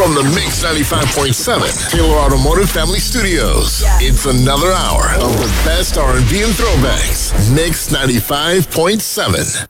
From the Mix 95.7 Taylor Automotive Family Studios, it's another hour of the best R&B and throwbacks. Mix 95.7.